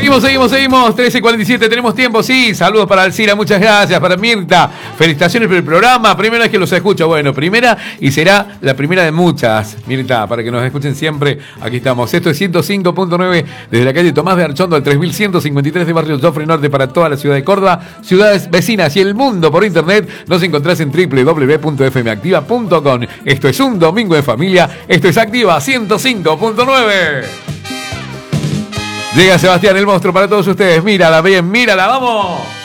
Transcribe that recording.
Seguimos. 13:47, tenemos tiempo, sí. Saludos para Alcira, muchas gracias. Para Mirta, felicitaciones por el programa. Primera vez que los escucho. Bueno, primera y será la primera de muchas, Mirta, para que nos escuchen siempre. Aquí estamos. Esto es 105.9 desde la calle Tomás de Archondo al 3153 de Barrio Jofre Norte para toda la ciudad de Córdoba, ciudades vecinas y el mundo por internet. Nos encontrás en www.fmactiva.com. Esto es un domingo de familia. Esto es Activa 105.9. Llega Sebastián el monstruo para todos ustedes. Mírala bien, mírala, vamos.